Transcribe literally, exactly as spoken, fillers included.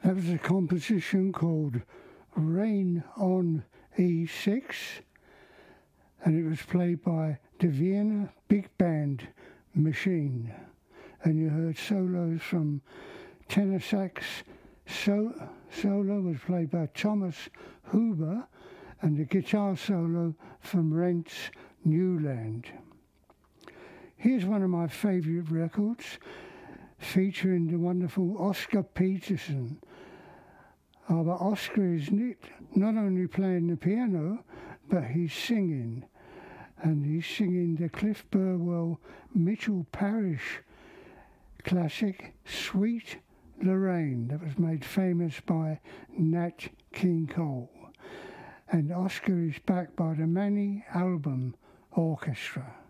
That was a composition called Rain on E six, and it was played by the Vienna Big Band Machine. And you heard solos from tenor sax. So, solo was played by Thomas Huber, and the guitar solo from Rents Newland. Here's one of my favourite records, featuring the wonderful Oscar Peterson. Uh, but Oscar is not only playing the piano, but he's singing. And he's singing the Cliff Burwell Mitchell Parish classic, Sweet Lorraine, that was made famous by Nat King Cole. And Oscar is backed by the Manny Album Orchestra.